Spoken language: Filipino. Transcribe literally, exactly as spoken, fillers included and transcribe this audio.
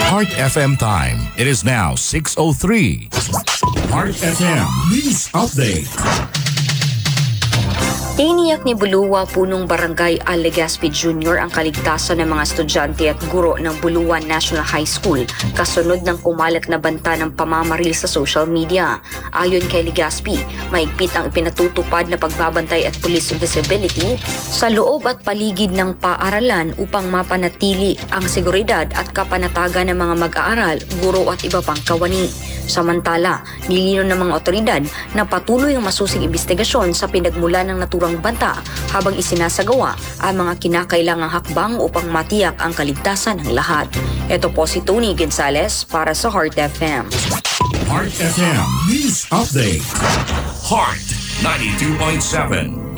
Heart F M time. It is now six oh three. Heart F M News Update. Tiniyak ni Buluwa Punong Barangay Al Legazpi Junior ang kaligtasan ng mga estudyante at guro ng Buluan National High School kasunod ng kumalat na banta ng pamamaril sa social media. Ayon kay Legazpi, maigpit ang ipinatutupad na pagbabantay at police visibility sa loob at paligid ng paaralan upang mapanatili ang seguridad at kapanatagan ng mga mag-aaral, guro at iba pang kawani. Samantala, nilino ng mga otoridad na patuloy ang masusing investigasyon sa pinagmula ng naturang banta habang isinasagawa ang mga kinakailangang hakbang upang matiyak ang kaligtasan ng lahat. Ito po si Tony Gonzalez para sa Heart F M. Heart F M News Update. Heart ninety-two point seven.